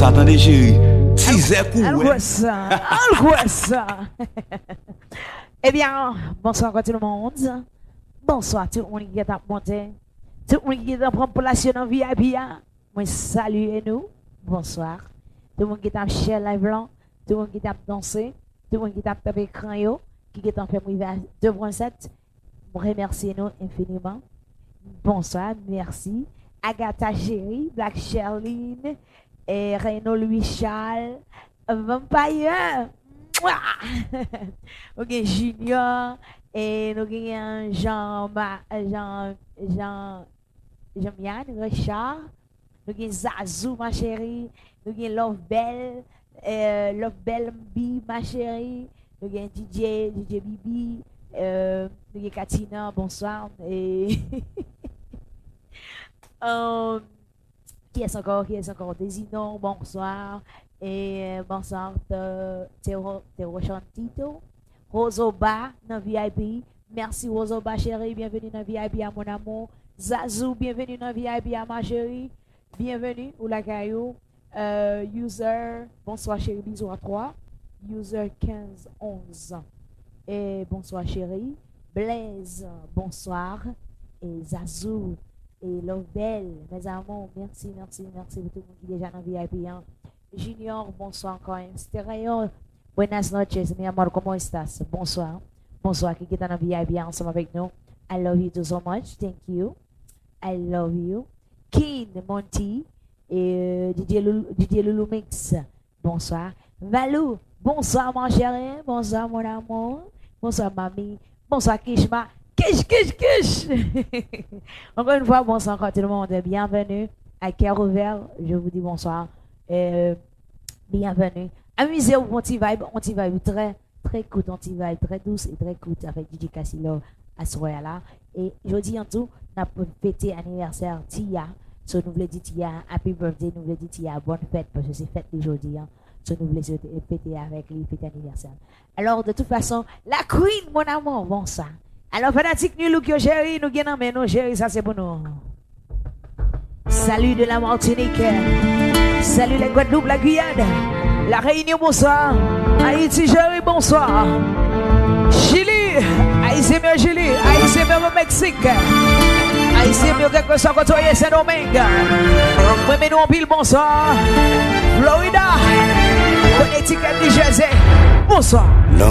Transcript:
ça, attendez, chérie. 6 heures pour ouais. Ça. Eh bien, bonsoir à tout le monde. Bonsoir tout le monde qui est à monter. Tout le monde qui est à prendre place dans VIP. Moi, saluez-nous. Bonsoir. Tout le monde qui est à share live blanc. Tout le monde qui est à danser. Tout le monde qui est à taper écran, qui est en fait 2.7. Remerciez-nous infiniment. Bonsoir, merci. Agatha Chérie, Black Sherline, et Renaud Louis Charles, Vampire, nous avons Junior, et nous avons Jean-Yann Richard, nous avons Zazou, ma chérie, nous avons Love Bell B, ma chérie, nous avons DJ Bibi, nous avons Katina, bonsoir. Et qui est encore Désinon, bonsoir. Et bonsoir, Théo Chantito. Rosoba, dans VIP. Merci Rosoba, chérie. Bienvenue dans VIP à mon amour. Zazou, bienvenue dans VIP à ma chérie. Bienvenue, Oulakayo. User, bonsoir chérie, bisous à 3. User 1511. Et bonsoir chérie. Blaise, bonsoir. Et Zazou. Et Lovebell, mes amours, merci pour tout le monde qui est déjà dans VIP. Hein. Junior, bonsoir encore. Stereo, buenas noches, mi amor, comment estás? Bonsoir. Bonsoir, qui est dans VIP ensemble avec nous. I love you too so much, thank you. I love you. King, Monty, et DJ Loulou Mix, bonsoir. Valou, bonsoir mon chéri, bonsoir mon amour, bonsoir mamie, bonsoir Kishma. Kish. Encore une fois, bonsoir encore tout le monde. Bienvenue à cœur ouvert. Je vous dis bonsoir. Bienvenue. Amusez-vous, on t'y vibe très cool, on t'y vibe très douce et très cool avec DJ Cassilo à ce là. Et je dis en tout, on a fêté anniversaire Tia. So nous voulons dire Tia, happy birthday, nous voulons dire Tia, bonne fête parce que c'est fête d'aujourd'hui. Hein. So nous voulons fêter avec lui, fêter anniversaire. Alors de toute façon, la queen, mon amour, bon ça. Alors, fanatique, nous, Luc, chérie, nous gagnons, mais nous, chérie, ça c'est pour nous. Salut de la Martinique. Salut la Guadeloupe, la Guyane. La Réunion, bonsoir. Haïti, chérie, bonsoir. Chili, Haïti, mieux Chili. Haïti, mieux Mexique. Haïti, mieux quelque chose côtoyer Saint-Domingue. Moi, mais nous, en pile, bonsoir. Florida. Connecticut, New Jersey. Bonsoir.